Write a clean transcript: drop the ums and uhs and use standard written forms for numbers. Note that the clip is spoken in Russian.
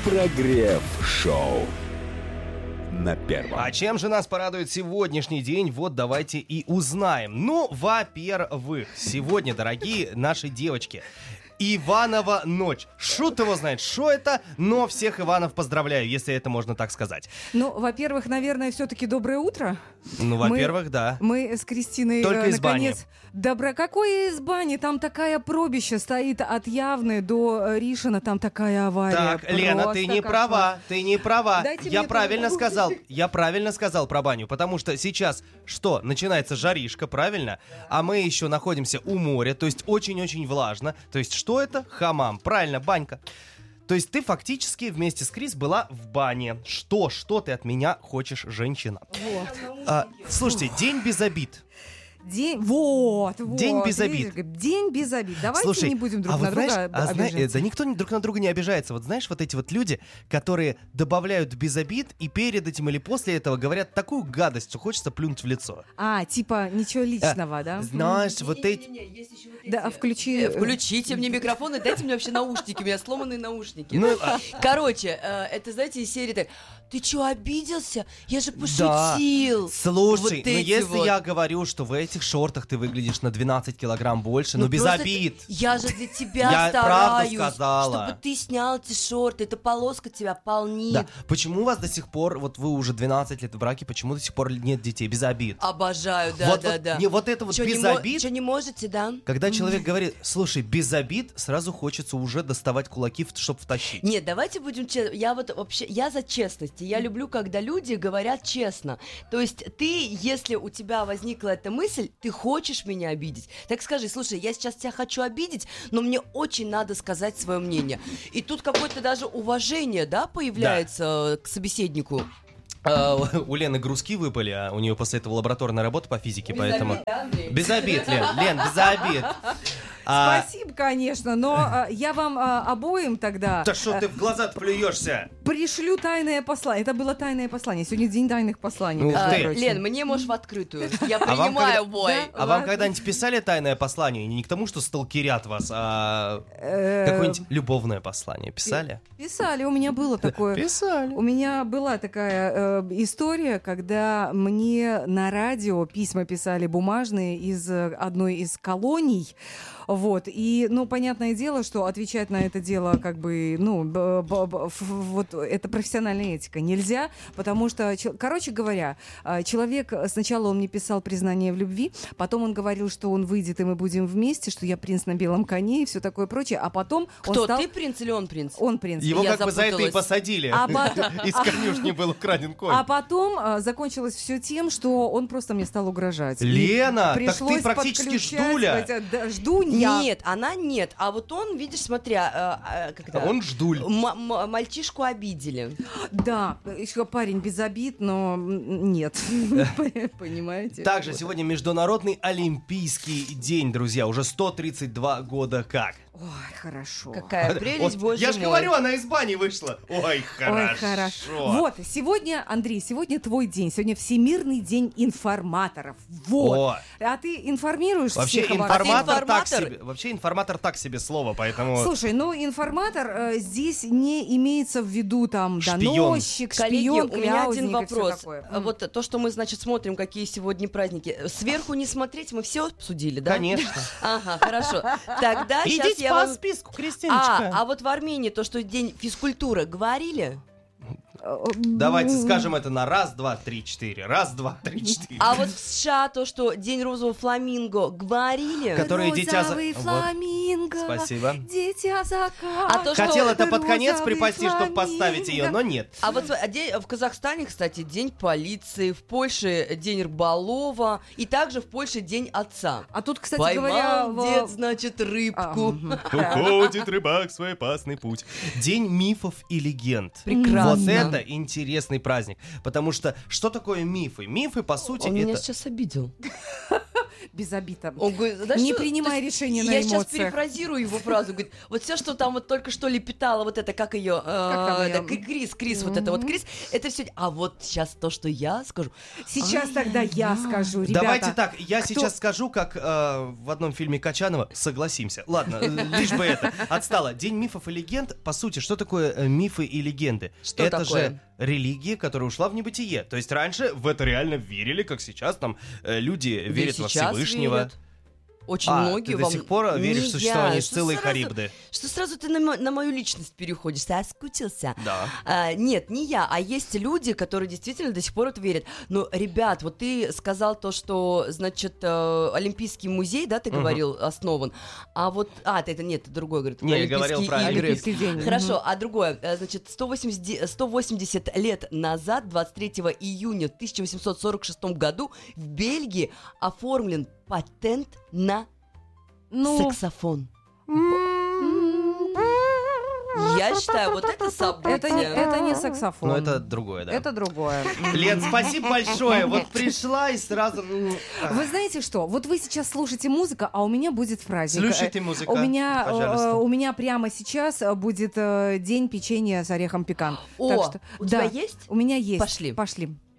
Прогрев-шоу на первом. А чем же нас порадует сегодняшний день? Вот давайте и узнаем. Ну, во-первых, сегодня, дорогие наши девочки, Иванова ночь. Шут его знает, что это, но всех Иванов поздравляю, если это можно так сказать. Ну, во-первых, наверное, все-таки доброе утро. Ну, во-первых, да. Мы с Кристиной Только из наконец... Какое из бани? Там такая пробища стоит от Явны до Ришина, там такая авария. Так, Лена, ты не права, ты не права. Дайте Я мне правильно трубку. сказал про баню, потому что сейчас что? Начинается жаришка, правильно? А мы еще находимся у моря, то есть очень-очень влажно. То есть что это? Хамам. Правильно, банька. То есть ты фактически вместе с Крис была в бане. Что ты от меня хочешь, женщина? Вот. Слушайте, день без обид. День без обид. День без обид. Давайте Слушай, не будем друг а на вот друга знаешь, обижаться. да никто друг на друга не обижается. Вот знаешь, вот эти вот люди, которые добавляют без обид и перед этим или после этого говорят такую гадость, что хочется плюнуть в лицо. Типа ничего личного, да? Знаешь, вот эти... Да, включи... Включите мне микрофон и дайте мне вообще наушники. У меня сломанные наушники. Ну, Короче, это, знаете, из серии так... Ты чё, обиделся? Я же Да. пошутил. Слушай, Вот ну эти если вот. я говорю, что в этих шортах ты выглядишь на 12 килограмм больше, ну без просто обид. Я же для тебя Я правду стараюсь, сказала. чтобы ты снял эти шорты. Эта полоска тебя полнит. Да. Почему у вас до сих пор, вот вы уже 12 лет в браке, почему до сих пор нет детей без обид? Обожаю, да. вот это вот Чё, без не обид. Что, не можете, да? Когда человек говорит, слушай, без обид, сразу хочется уже доставать кулаки, чтобы втащить. Нет, давайте будем честны. Я вот вообще, я за честность. Я люблю, когда люди говорят честно. То есть ты, если у тебя возникла эта мысль, ты хочешь меня обидеть, так скажи, слушай, я сейчас тебя хочу обидеть, но мне очень надо сказать свое мнение. И тут какое-то даже уважение, да, появляется к собеседнику. У Лены грузки выпали, а у нее после этого лабораторная работа по физике, поэтому... обид, да, Андрей? Без обид, Лен, без обид. Спасибо, конечно, но я вам обоим тогда Да что ты в глаза плюешься? пришлю тайное послание. Это было тайное послание. Сегодня день тайных посланий. Ух между ты. прочим. Лен, мне можешь в открытую. Я вам принимаю когда- бой. Да? А вам Ладно. когда-нибудь писали тайное послание? Не к тому, что сталкерят вас, а какое-нибудь любовное послание писали? Писали, у меня было такое. Писали. У меня была такая история, когда мне на радио письма писали бумажные из одной из колоний. Вот, и, ну, понятное дело, что отвечать на это дело, как бы, ну, вот это профессиональная этика. Нельзя, потому что, короче говоря, человек, сначала он мне писал признание в любви, потом он говорил, что он выйдет, и мы будем вместе, что я принц на белом коне и все такое прочее, а потом он Кто, стал... ты принц или он принц? Он принц. Его Я как бы за это и запуталась. посадили. А потом- Из конюшни был украден конь. А потом закончилось все тем, что он просто мне стал угрожать. И Лена, так ты пришлось практически подключать, ждуля. сказать, да, ждунья. Нет, она нет. А вот он, видишь, смотря, как это, Он ждуль. мальчишку обидели. Да, еще парень без обид, но нет. Понимаете? Также Вот. сегодня Международный Олимпийский день, друзья. Уже 132 года как. Ой, хорошо. Какая прелесть, Вот, боже я же мой. говорю, она из бани вышла. Ой, Ой, хорошо. хорошо. Вот, сегодня, Андрей, сегодня твой день. Сегодня Всемирный день информаторов. Вот. О. А ты информируешь Вообще всех обо информатор так Информатор? себе. Вообще информатор так себе слово, поэтому. Слушай, ну информатор здесь не имеется в виду там Шпион. доносчик, Коллеги, шпион, у меня один кляузник и всё вопрос. такое. Вот то, что мы, значит, смотрим, какие сегодня праздники. Сверху не смотреть, мы все обсудили, да? Конечно. Ага, хорошо. Тогда сейчас Идите я по вам... списку, Кристиночка. А вот в Армении то, что день физкультуры, говорили? Давайте скажем это на раз, два, три, четыре. Раз, два, три, четыре. А вот в США то, что день розового фламинго, говорили? Которые дитя за- Розовый Вот. фламинго, Спасибо. дитя заката. А то, что- Хотел это под конец Розовый припасти, чтобы фламинго. поставить ее, но нет. А вот в Казахстане, кстати, день полиции, в Польше день рыболова, и также в Польше день отца. А тут, кстати Поймал говоря, дед, значит, рыбку. Уходит рыбак в свой опасный путь. День мифов и легенд. Прекрасно. Вот это интересный праздник. Потому что что такое мифы? Мифы, по сути, Он меня это... сейчас обидел. безобидно. Он говорит, да Не что- принимай то есть решения на Я сейчас эмоциях. перефразирую его фразу. Говорит, вот все, что там вот только что лепетала, вот это, как ее... там её? Крис, вот это вот Крис, это все... А вот сейчас то, что я скажу... Сейчас тогда я скажу, ребята. Давайте так, я кто- сейчас скажу, как в одном фильме Качанова, согласимся. Ладно, лишь бы это. Отстало. День мифов и легенд, по сути, что такое мифы и легенды? Что это такое? же религия, которая ушла в небытие. То есть раньше в это реально верили, как сейчас там люди Да верят и во сейчас Всевышнего. верят. Очень А, многие ты до вам... сих пор веришь Не в существование я. Сциллы и Что сразу- Харибды? Что сразу ты на мою личность переходишь, соскучился. Да. Нет, не я, а есть люди, которые действительно до сих пор это верят. Но, ребят, вот ты сказал то, что, значит, Олимпийский музей, да, ты говорил, основан. А вот, это другой, говорит, Не, я говорил Олимпийские про игры. Олимпийский день. Хорошо, а другое, значит, 180 лет назад, 23 июня 1846 году в Бельгии оформлен патент на саксофон. Я считаю, вот это событие. Это не саксофон. Но это другое, да. Это другое. Лен, спасибо большое. Вот пришла и сразу... Вы знаете что? Вот вы сейчас слушаете музыку, а у меня будет праздник. Слушайте музыку, У меня, пожалуйста. у меня прямо сейчас будет день печенья с орехом пекан. О, Так что, у да, тебя есть? У меня есть. Пошли. Пошли.